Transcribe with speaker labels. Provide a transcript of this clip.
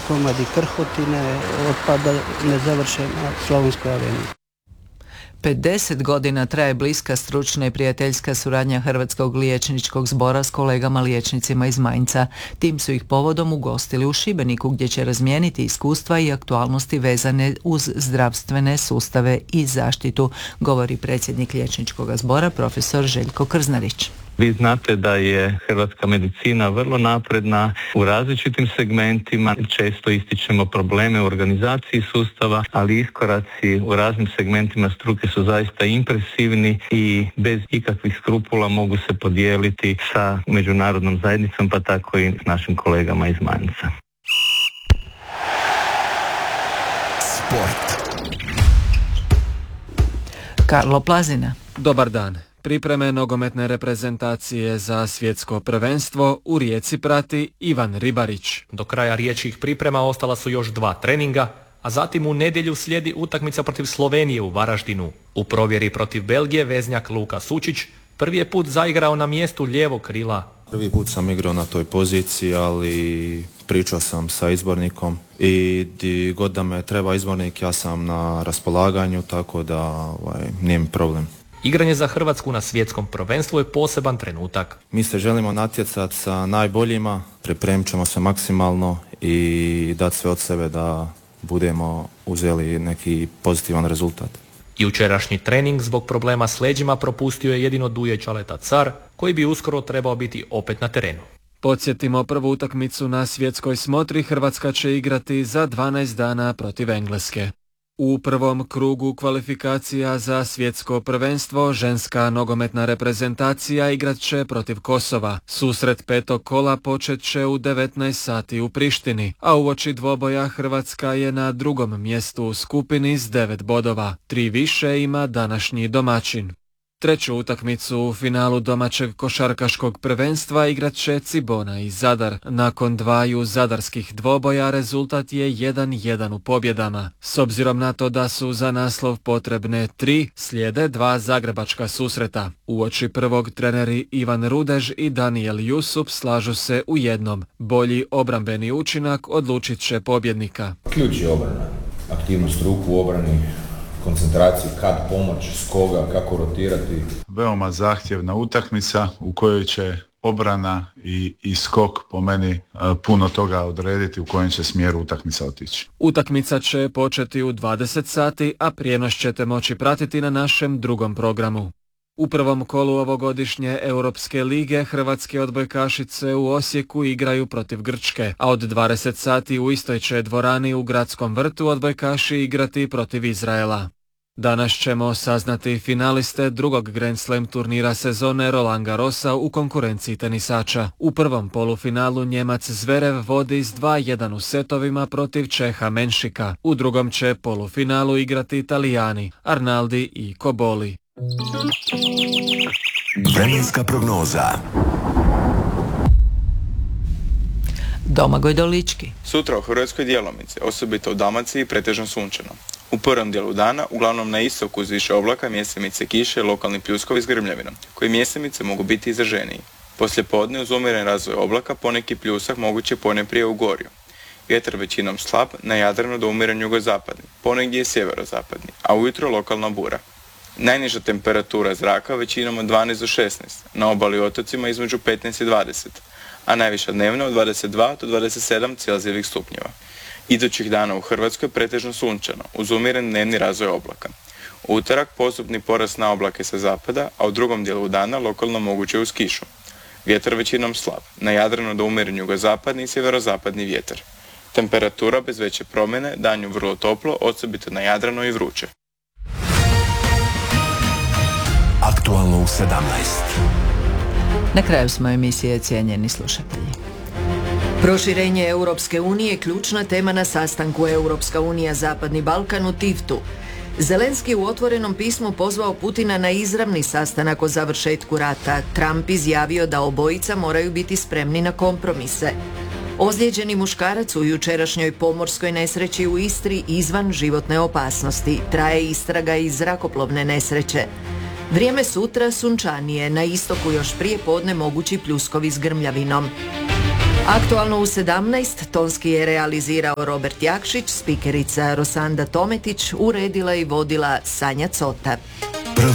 Speaker 1: komadi krhotine, otpada nezavršena Slavonskoj aveniji.
Speaker 2: 50 godina traje bliska, stručna i prijateljska suradnja Hrvatskog liječničkog zbora s kolegama liječnicima iz Mainca. Tim su ih povodom ugostili u Šibeniku, gdje će razmijeniti iskustva i aktualnosti vezane uz zdravstvene sustave i zaštitu, govori predsjednik liječničkog zbora profesor Željko Krznarić.
Speaker 3: Vi znate da je hrvatska medicina vrlo napredna u različitim segmentima. Često ističemo probleme u organizaciji sustava, ali iskoraci u raznim segmentima struke su zaista impresivni i bez ikakvih skrupula mogu se podijeliti sa međunarodnom zajednicom, pa tako i s našim kolegama iz Mainca.
Speaker 4: Sport.
Speaker 2: Karlo Plazina.
Speaker 5: Dobar dan. Pripreme nogometne reprezentacije za svjetsko prvenstvo u Rijeci prati Ivan Ribarić.
Speaker 6: Do kraja riječkih priprema ostala su još 2 treninga, a zatim u nedjelju slijedi utakmica protiv Slovenije u Varaždinu. U provjeri protiv Belgije veznjak Luka Sučić prvi je put zaigrao na mjestu lijevog krila.
Speaker 7: Prvi put sam igrao na toj poziciji, ali pričao sam sa izbornikom i di god da me treba izbornik, ja sam na raspolaganju, tako da nije mi problem.
Speaker 6: Igranje za Hrvatsku na svjetskom prvenstvu je poseban trenutak.
Speaker 7: Mi se želimo natjecati sa najboljima, pripremit ćemo se maksimalno i dati sve od sebe da budemo uzeli neki pozitivan rezultat.
Speaker 6: Jučerašnji trening zbog problema s leđima propustio je jedino Duje Čaleta Car, koji bi uskoro trebao biti opet na terenu.
Speaker 5: Podsjetimo, prvu utakmicu na svjetskoj smotri Hrvatska će igrati za 12 dana protiv Engleske. U prvom krugu kvalifikacija za svjetsko prvenstvo ženska nogometna reprezentacija igrat će protiv Kosova. Susret 5. kola počet će u 19 sati u Prištini, a uoči dvoboja Hrvatska je na drugom mjestu u skupini s 9 bodova. 3 više ima današnji domaćin. Treću utakmicu u finalu domaćeg košarkaškog prvenstva igrat će Cibona i Zadar. Nakon dvaju zadarskih dvoboja rezultat je 1-1 u pobjedama. S obzirom na to da su za naslov potrebne 3, slijede 2 zagrebačka susreta. Uoči prvog treneri Ivan Rudež i Daniel Jusup slažu se u jednom. Bolji obrambeni učinak odlučit će pobjednika.
Speaker 8: Ključ je obrana. Aktivnost ruku u obrani, koncentraciji, kad pomoć, s koga, kako rotirati.
Speaker 9: Veoma zahtjevna utakmica u kojoj će obrana i skok po meni puno toga odrediti u kojem će smjeru utakmica otići.
Speaker 5: Utakmica će početi u 20 sati, a prijenos ćete moći pratiti na našem drugom programu. U prvom kolu ovogodišnje Europske lige hrvatske odbojkašice u Osijeku igraju protiv Grčke, a od 20 sati u istoj će dvorani u Gradskom vrtu odbojkaši igrati protiv Izraela. Danas ćemo saznati finaliste drugog Grand Slam turnira sezone Roland Garrosa u konkurenciji tenisača. U prvom polufinalu Njemac Zverev vodi s 2-1 u setovima protiv Čeha Menšika. U drugom će polufinalu igrati Italijani Arnaldi i Koboli.
Speaker 4: Vremenska prognoza.
Speaker 2: Domagoj Dolički.
Speaker 10: Sutra u Hrvatskoj djelomice, osobito u Dalmaciji pretežno sunčano. U prvom dijelu dana, uglavnom na istoku uz više oblaka, mjesemice kiše i lokalni pljuskovi s grmljavinom, koji mjesemice mogu biti izraženiji. Poslije podne uz umjeren razvoj oblaka poneki pljusak moguće ponajprije u Gorju. Vjetar većinom slab, na Jadranu do umjeren jugozapadni, ponegdje je sjeverozapadni, a ujutro lokalna bura. Najniža temperatura zraka većinom od 12 do 16, na obali otocima između 15 i 20, a najviša dnevna od 22 do 27 celzijevih stupnjeva. Idućih dana u Hrvatskoj pretežno sunčano, uz umjeren dnevni razvoj oblaka. U utorak postupni porast na oblake sa zapada, a u drugom dijelu dana lokalno moguće uz kišu. Vjetar većinom slab, na Jadranu do umjeren jugozapadni i sjeverozapadni vjetar. Temperatura bez veće promjene, danju vrlo toplo, osobito na Jadranu i vruće.
Speaker 4: Aktualno u 17.
Speaker 2: Na kraju smo emisije, cijenjeni slušatelji.
Speaker 11: Proširenje Europske unije ključna tema na sastanku Europska unija Zapadni Balkan u Tivtu. Zelenski u otvorenom pismu pozvao Putina na izravni sastanak o završetku rata. Trump izjavio da obojica moraju biti spremni na kompromise. Ozlijeđeni muškarac u jučerašnjoj pomorskoj nesreći u Istri izvan životne opasnosti. Traje istraga iz zrakoplovne nesreće. Vrijeme sutra sunčanije, na istoku još prije podne mogući pljuskovi s grmljavinom. Aktualno u 17, tonski je realizirao Robert Jakšić, spikerica Rosanda Tometić, uredila i vodila Sanja Cota.